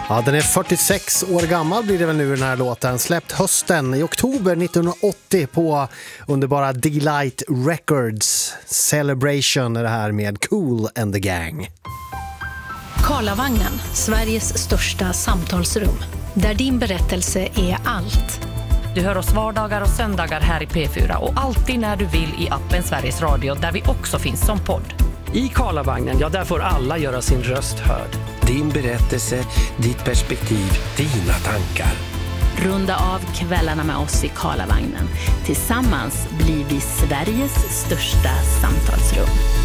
Ja, den är 46 år gammal blir det väl nu den här låten. Släppt hösten i oktober 1980 på underbara Delight Records. Celebration är det här med Kool and the Gang. Karlavagnen, Sveriges största samtalsrum. Där din berättelse är allt. Du hör oss vardagar och söndagar här i P4 och alltid när du vill i appen Sveriges Radio där vi också finns som podd. I Karlavagnen, ja där får alla göra sin röst hörd. Din berättelse, ditt perspektiv, dina tankar. Runda av kvällarna med oss i Karlavagnen. Tillsammans blir vi Sveriges största samtalsrum.